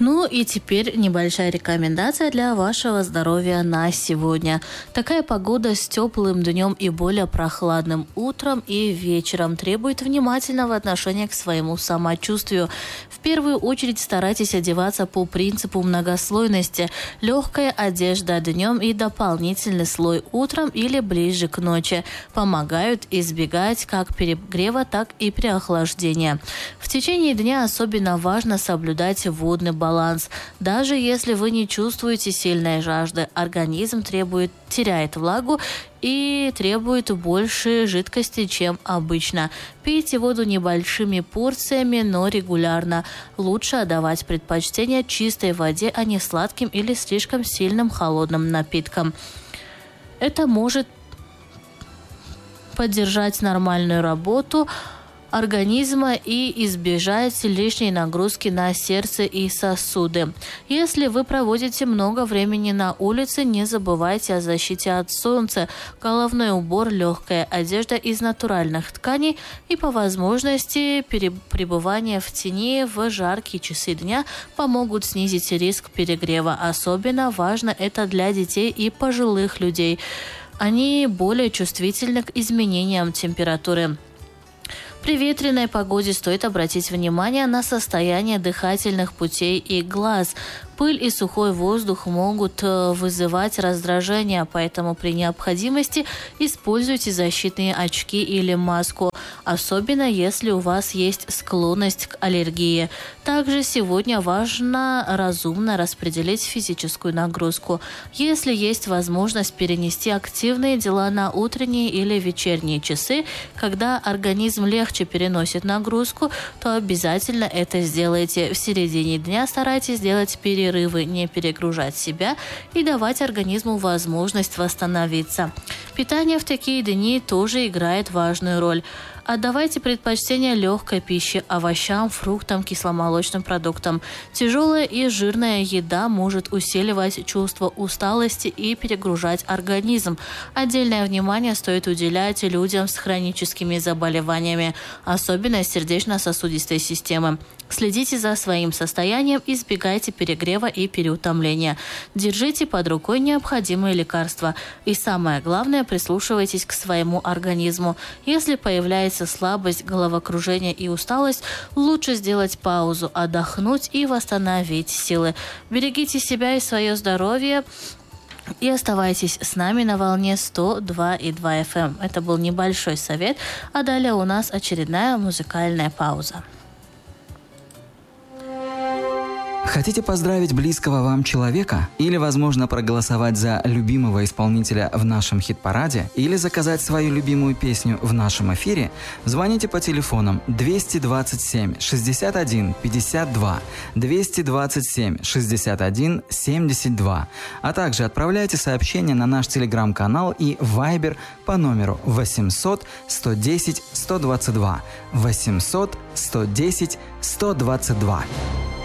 Ну и теперь небольшая рекомендация для вашего здоровья на сегодня. Такая погода с теплым днем и более прохладным утром и вечером требует внимательного отношения к своему самочувствию. В первую очередь старайтесь одеваться по принципу многослойности. Легкая одежда днем и дополнительный слой утром или ближе к ночи помогают избегать как перегрева, так и переохлаждения. В течение дня особенно важно соблюдать водный баланс. Даже если вы не чувствуете сильной жажды, организм теряет влагу и требует больше жидкости, чем обычно. Пейте воду небольшими порциями, но регулярно. Лучше отдавать предпочтение чистой воде, а не сладким или слишком сильным холодным напиткам. Это может поддержать нормальную работу организма и избежать лишней нагрузки на сердце и сосуды. Если вы проводите много времени на улице, не забывайте о защите от солнца. Головной убор, легкая одежда из натуральных тканей и по возможности пребывание в тени в жаркие часы дня помогут снизить риск перегрева. Особенно важно это для детей и пожилых людей. Они более чувствительны к изменениям температуры. При ветреной погоде стоит обратить внимание на состояние дыхательных путей и глаз. Пыль и сухой воздух могут вызывать раздражение, поэтому при необходимости используйте защитные очки или маску, особенно если у вас есть склонность к аллергии. Также сегодня важно разумно распределить физическую нагрузку. Если есть возможность перенести активные дела на утренние или вечерние часы, когда организм легче переносит нагрузку, то обязательно это сделайте. В середине дня старайтесь делать перерывы, не перегружать себя и давать организму возможность восстановиться. Питание в такие дни тоже играет важную роль. Отдавайте предпочтение легкой пище, овощам, фруктам, кисломолочным продуктам. Тяжелая и жирная еда может усиливать чувство усталости и перегружать организм. Отдельное внимание стоит уделять людям с хроническими заболеваниями, особенно сердечно-сосудистой системы. Следите за своим состоянием, избегайте перегрева и переутомления. Держите под рукой необходимые лекарства. И самое главное, прислушивайтесь к своему организму. Если появляется слабость, головокружение и усталость, лучше сделать паузу, отдохнуть и восстановить силы. Берегите себя и свое здоровье. И оставайтесь с нами на волне 102,2 FM. Это был небольшой совет, а далее у нас очередная музыкальная пауза. Хотите поздравить близкого вам человека? Или, возможно, проголосовать за любимого исполнителя в нашем хит-параде? Или заказать свою любимую песню в нашем эфире? Звоните по телефонам 227 61 52, 227 61 72, а также отправляйте сообщения на наш телеграм-канал и Viber по номеру 800 110 122, 800 110 122.